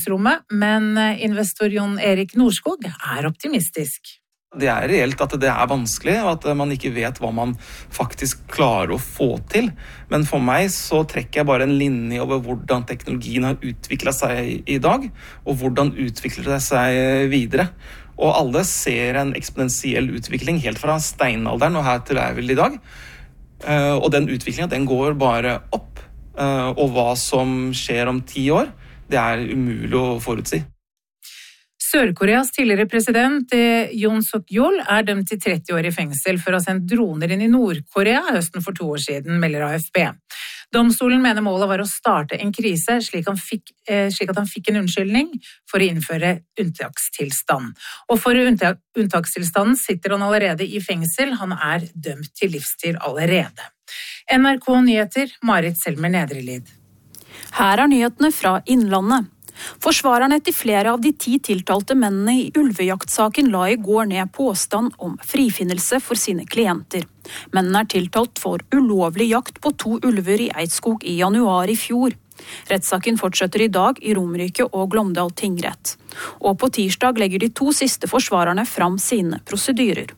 rommet, men investor Jon Erik Norskog optimistisk. Det reelt at det vanskelig, og at man ikke vet hva man faktisk klarer å få til. Men for meg så trekker jeg bare en linje over hvordan teknologien har utviklet seg i dag, og hvordan utvikler det seg videre. Og alle ser en eksponentiell utvikling helt fra steinalderen og her til vel i dag. Og den utviklingen, den går bare opp. Og hva som skjer om 10 år, det umulig å forutsi. Sør-Koreas tidligere president Yoon Suk-yeol dømt til 30 år i fengsel for å ha sendt droner inn i Nord-Korea høsten for 2 år siden, melder AFP. Domstolen mener målet var å starte en krise slik at han fikk en unnskyldning for å innføre unntakstilstand. Og for unntakstilstanden sitter han allerede i fengsel, han dømt til livstid allerede. NRK Nyheter, Marit Selmer Nedrelid. Her nyhetene fra Innlandet. Forsvarerne til flere av de 10 tiltalte mennene i ulvejaktsaken la i går ned påstand om frifinnelse for sine klienter. Mennene tiltalt for ulovlig jakt på 2 ulver i Eidskog i januar i fjor. Rettssaken fortsetter i dag i Romerike og Glåmdal tingrett. Og på tirsdag legger de 2 siste forsvarerne fram sine prosedyrer.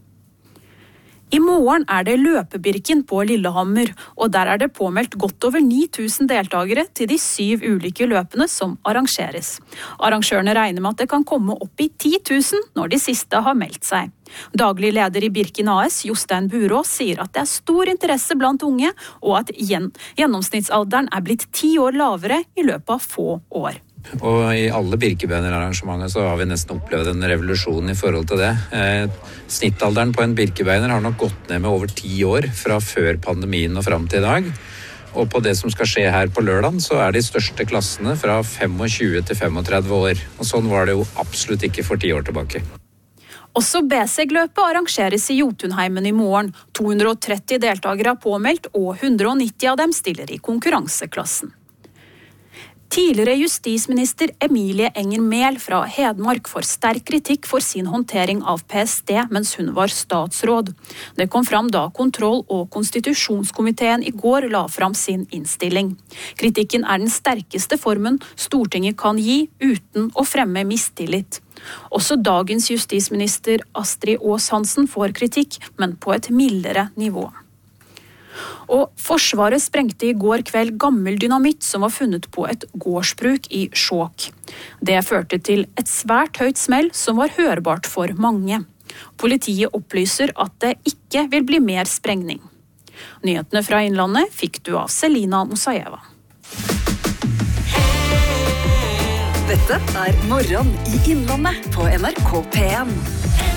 I morgen det løpebirken på Lillehammer, og der det påmeldt godt over 9000 deltakere til de 7 ulike løpene som arrangeres. Arrangørene regner med at det kan komme opp i 10 000 når de siste har meldt seg. Daglig leder i Birken AS, Jostein Burås, sier at det stor interesse blant unge, og at gjennomsnittsalderen blitt 10 år lavere i løpet av få år. Og i alle birkebeinerarrangementer så har vi nesten opplevd en revolusjon i forhold til det. Snittalderen på en birkebeiner har nok gått ned med over 10 år fra før pandemien og frem til i dag. Og på det som skal skje her på lørdag, så de største klassene fra 25 til 35 år. Og sånn var det jo absolutt ikke for 10 år tilbake. Også BSEG-løpet arrangeres i Jotunheimen i morgen. 230 deltakere påmeldt, og 190 av dem stiller i konkurranseklassen. Tidligere justisminister Emilie Enger Mehl fra Hedmark får sterk kritikk for sin håndtering av PST mens hun var statsråd. Det kom fram da kontroll- og konstitusjonskomiteen i går la fram sin innstilling. Kritikken den sterkeste formen Stortinget kan gi uten å fremme mistillit. Også dagens justisminister Astrid Aas-Hansen får kritikk, men på et mildere nivå. Og Forsvaret sprengte i går kveld gammel dynamitt som var funnet på et gårdsbruk i Skjåk. Det førte til et svært høyt smell som var hørbart for mange. Politiet opplyser at det ikke vil bli mer sprengning. Nyhetene fra Innlandet fikk du av Selina Mosajeva. Dette Morgen i Innlandet på NRK P1.